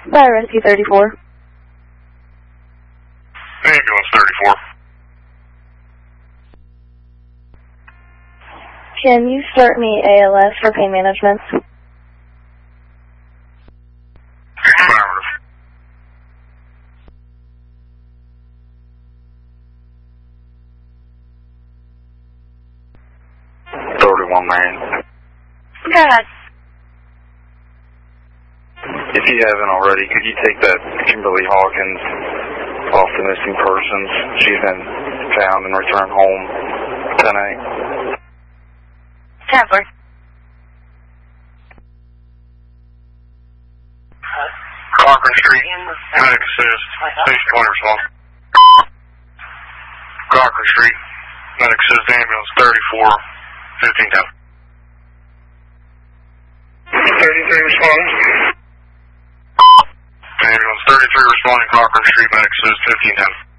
Fire Rescue 34. Ambulance 34. Can you start me ALS for pain management? Affirmative. Man. Good. If you haven't already, could you take that Kimberly Hawkins off the missing persons? She's been found and returned home tonight. 10-4. Cochran Street, medic assist, station 20 response. Cochran Street, medic assist, ambulance 34, 1510. 33 responding. Ambulance 33 responding, Cochran Street, medic assist, 1510.